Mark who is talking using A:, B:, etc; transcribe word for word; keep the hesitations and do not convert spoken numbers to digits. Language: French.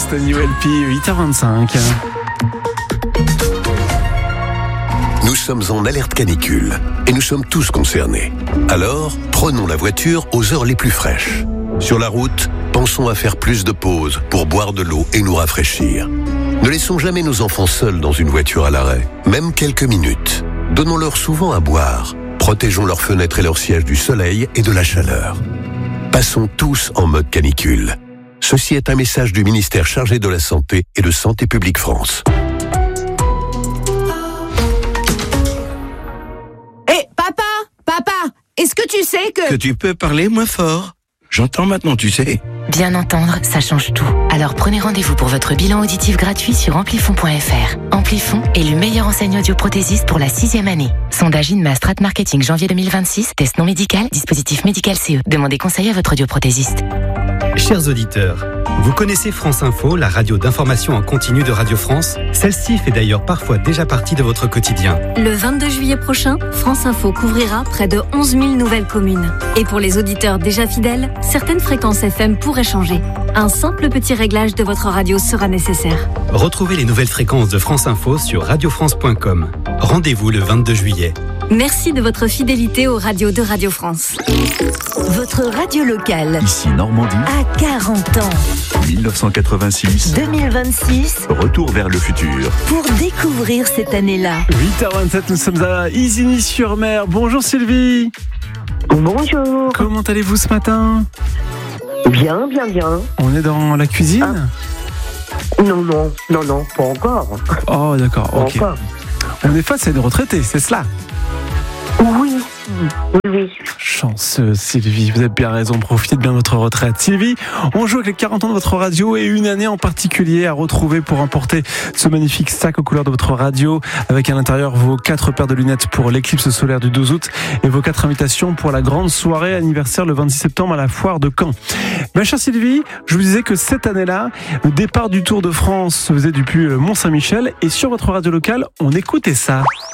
A: Ghost, New L P, huit heures vingt-cinq.
B: Nous sommes en alerte canicule et nous sommes tous concernés. Alors, prenons la voiture aux heures les plus fraîches. Sur la route, pensons à faire plus de pauses pour boire de l'eau et nous rafraîchir. Ne laissons jamais nos enfants seuls dans une voiture à l'arrêt, même quelques minutes. Donnons-leur souvent à boire. Protégeons leurs fenêtres et leurs sièges du soleil et de la chaleur. Passons tous en mode canicule. Ceci est un message du ministère chargé de la Santé et de Santé publique France.
C: Hé, papa, papa, est-ce que tu sais que...
D: Que tu peux parler moins fort. J'entends maintenant, tu sais.
E: Bien entendre, ça change tout. Alors prenez rendez-vous pour votre bilan auditif gratuit sur amplifon point f r. Amplifon, élu meilleure enseigne audioprothésiste pour la sixième année. Sondage Inma Strat Marketing janvier deux mille vingt-six. Test non médical, dispositif médical C E. Demandez conseil à votre audioprothésiste.
F: Chers auditeurs, vous connaissez France Info, la radio d'information en continu de Radio France? Celle-ci fait d'ailleurs parfois déjà partie de votre quotidien.
G: Le vingt-deux juillet prochain, France Info couvrira près de onze mille nouvelles communes. Et pour les auditeurs déjà fidèles, certaines fréquences F M pourraient changer. Un simple petit réglage de votre radio sera nécessaire.
F: Retrouvez les nouvelles fréquences de France Info sur radio france point com. Rendez-vous le vingt-deux juillet.
G: Merci de votre fidélité aux radios de Radio France.
H: Votre radio locale.
I: Ici Normandie.
H: À quarante ans.
I: dix-neuf cent quatre-vingt-six.
H: deux mille vingt-six.
I: Retour vers le futur.
H: Pour découvrir cette année-là.
A: huit heures vingt-sept, nous sommes à Isigny-sur-Mer. Bonjour Sylvie.
J: Bonjour.
A: Comment allez-vous ce matin?
J: Bien, bien, bien.
A: On est dans la cuisine?
J: Ah. Non, non, non, non, pas encore.
A: Oh d'accord,
J: pas
A: ok.
J: Encore.
A: On est face à une retraitée, c'est cela?
J: Oui, oui, oui.
A: Chanceuse Sylvie, vous avez bien raison, profitez bien de votre retraite. Sylvie, on joue avec les quarante ans de votre radio et une année en particulier à retrouver pour emporter ce magnifique sac aux couleurs de votre radio avec à l'intérieur vos quatre paires de lunettes pour l'éclipse solaire du douze août et vos quatre invitations pour la grande soirée anniversaire le vingt-six septembre à la foire de Caen. Ma chère Sylvie, je vous disais que cette année-là, le départ du Tour de France se faisait depuis Mont-Saint-Michel et sur votre radio locale, on écoutait ça.